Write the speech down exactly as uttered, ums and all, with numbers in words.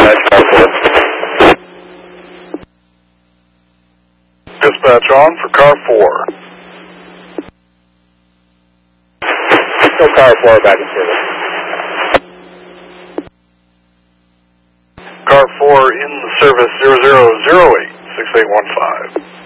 Dispatch, car four. Dispatch on for car four. So car four back in service. Car four in the service zero zero zero eight six eight one five.